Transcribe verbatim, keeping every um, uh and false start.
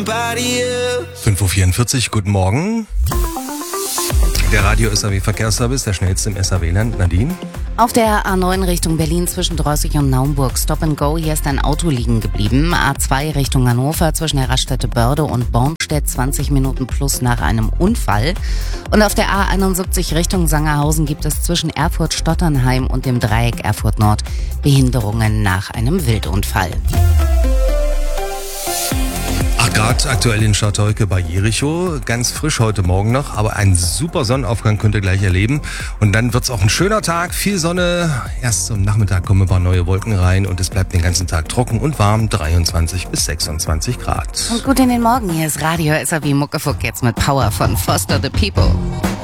fünf Uhr vierundvierzig, guten Morgen. Der Radio-S A W-Verkehrsservice, der schnellste im S A W-Land. Nadine? Auf der A neun Richtung Berlin zwischen Drossig und Naumburg. Stop and Go, hier ist ein Auto liegen geblieben. A zwei Richtung Hannover zwischen der Raststätte Börde und Bornstedt zwanzig Minuten plus nach einem Unfall. Und auf der A einundsiebzig Richtung Sangerhausen gibt es zwischen Erfurt-Stotternheim und dem Dreieck Erfurt Nord Behinderungen nach einem Wildunfall. acht Grad aktuell in Schartolke bei Jericho. Ganz frisch heute Morgen noch, aber einen super Sonnenaufgang könnt ihr gleich erleben. Und dann wird's auch ein schöner Tag, viel Sonne. Erst zum Nachmittag kommen ein paar neue Wolken rein und es bleibt den ganzen Tag trocken und warm, dreiundzwanzig bis sechsundzwanzig Grad. Und gut in den Morgen, hier ist Radio S A W Muckefuck jetzt mit Power von Foster the People.